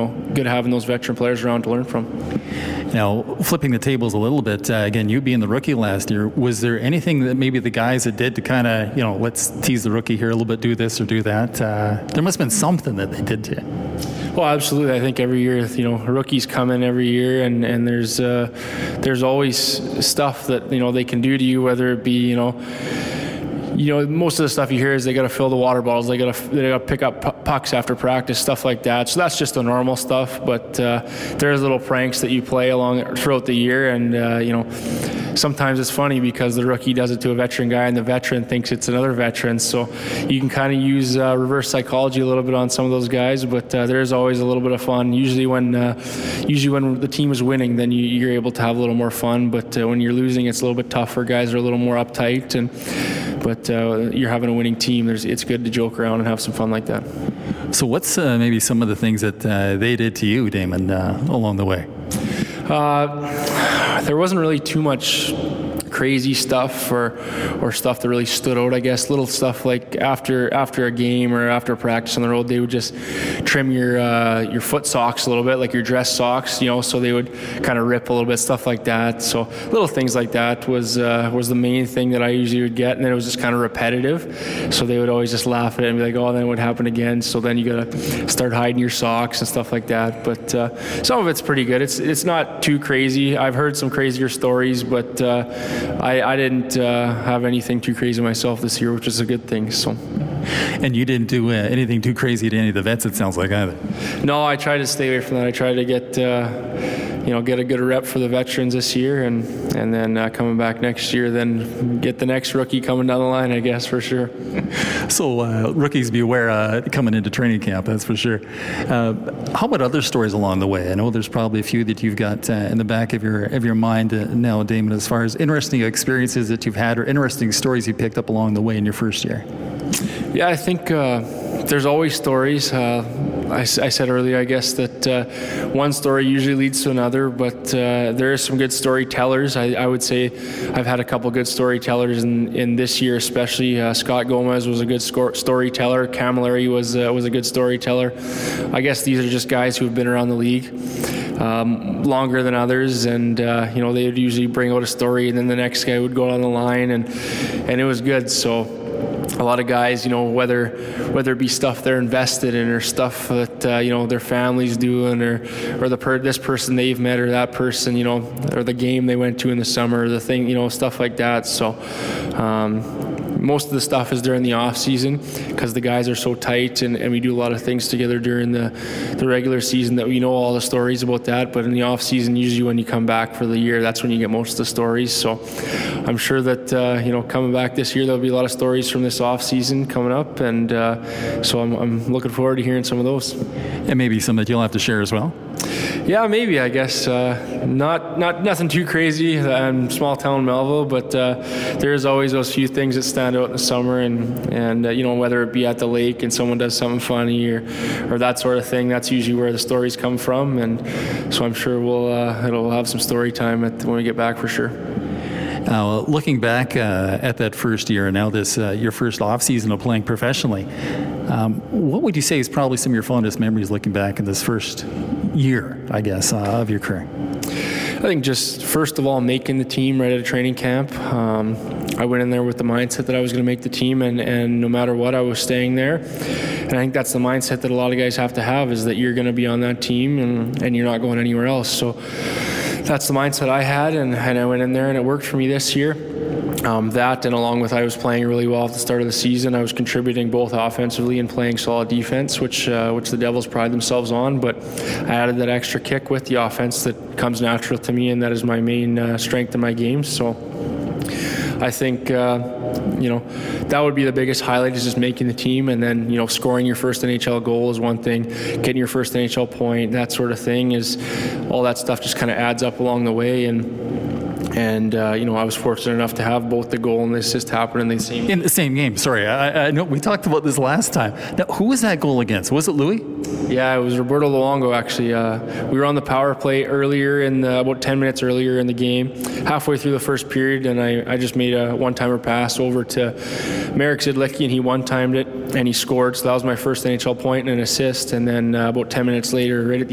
good having those veteran players around to learn from. Now, flipping the tables a little bit, again, you being the rookie last year, was there anything that maybe the guys that did to kind of, let's tease the rookie here a little bit, do this or do that? There must have been something that they did to you. Well, absolutely. I think every year, rookies come in every year, and there's always stuff that they can do to you, whether it be most of the stuff you hear is they got to fill the water bottles, they got to pick up pucks after practice, stuff like that. So that's just the normal stuff. But there's little pranks that you play along throughout the year, and sometimes it's funny because the rookie does it to a veteran guy, and the veteran thinks it's another veteran. So you can kind of use reverse psychology a little bit on some of those guys. But there's always a little bit of fun. Usually when the team is winning, then you're able to have a little more fun. But when you're losing, it's a little bit tougher. Guys are a little more uptight, but you're having a winning team. It's good to joke around and have some fun like that. So what's maybe some of the things that they did to you, Damon, along the way? There wasn't really too much crazy stuff or stuff that really stood out, I guess. Little stuff like after a game or after practice on the road, they would just trim your foot socks a little bit, like your dress socks, so they would kind of rip a little bit, stuff like that. So little things like that was the main thing that I usually would get, and then it was just kind of repetitive. So they would always just laugh at it and be like, oh, then it would happen again. So then you got to start hiding your socks and stuff like that. But some of it's pretty good. It's not too crazy. I've heard some crazier stories, but I didn't have anything too crazy myself this year, which is a good thing. So. And you didn't do anything too crazy to any of the vets, it sounds like, either. No, I tried to stay away from that. I tried to get a good rep for the veterans this year, and then coming back next year, then get the next rookie coming down the line, I guess, for sure. So rookies beware coming into training camp, that's for sure. How about other stories along the way? I know there's probably a few that you've got in the back of your mind now, Damon, as far as interesting experiences that you've had or interesting stories you picked up along the way in your first year. Yeah, I think there's always stories. I said earlier, I guess, that one story usually leads to another, but there are some good storytellers. I would say I've had a couple good storytellers in this year, especially. Scott Gomez was a good storyteller. Camilleri was a good storyteller. I guess these are just guys who have been around the league longer than others, and they would usually bring out a story, and then the next guy would go on the line, and it was good. So a lot of guys, whether it be stuff they're invested in or stuff that their family's doing, or this person they've met, or that person, or the game they went to in the summer, or the thing, stuff like that. So most of the stuff is during the off season because the guys are so tight, and we do a lot of things together during the regular season that we know all the stories about that. But in the off season, usually when you come back for the year, that's when you get most of the stories. So I'm sure that coming back this year, there'll be a lot of stories from this off season coming up, and so I'm looking forward to hearing some of those. And maybe some that you'll have to share as well. Yeah, maybe, I guess. Nothing too crazy. I'm small town Melville, but there's always those few things that stand out in the summer, and whether it be at the lake and someone does something funny or that sort of thing, that's usually where the stories come from, and so I'm sure we'll have some story time when we get back for sure. Looking back at that first year and now this your first off season of playing professionally, what would you say is probably some of your fondest memories looking back in this first year, I guess, of your career? I think just first of all making the team right at a training camp. I went in there with the mindset that I was going to make the team, and no matter what, I was staying there. And I think that's the mindset that a lot of guys have to have, is that you're going to be on that team and you're not going anywhere else. So that's the mindset I had, and I went in there and it worked for me this year. That, and along with I was playing really well at the start of the season, I was contributing both offensively and playing solid defense, which the Devils pride themselves on. But I added that extra kick with the offense that comes natural to me, and that is my main strength in my game. So I think that would be the biggest highlight, is just making the team, and then scoring your first NHL goal is one thing, getting your first NHL point, that sort of thing, is all that stuff just kind of adds up along the way. And I was fortunate enough to have both the goal and the assist happen in the same game. Sorry, I know we talked about this last time. Now, who was that goal against? Was it Louis? Yeah, it was Roberto Luongo, actually. We were on the power play earlier about 10 minutes earlier in the game, halfway through the first period, and I just made a one-timer pass over to Marek Zidlicki, and he one-timed it, and he scored. So that was my first NHL point and an assist. And then about 10 minutes later, right at the